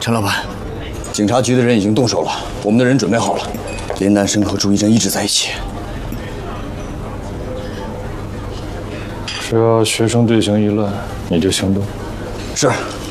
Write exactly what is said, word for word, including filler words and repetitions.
陈老板，警察局的人已经动手了，我们的人准备好了。林南生和朱一真一直在一起。 只要学生队形一乱，你就行动。 是。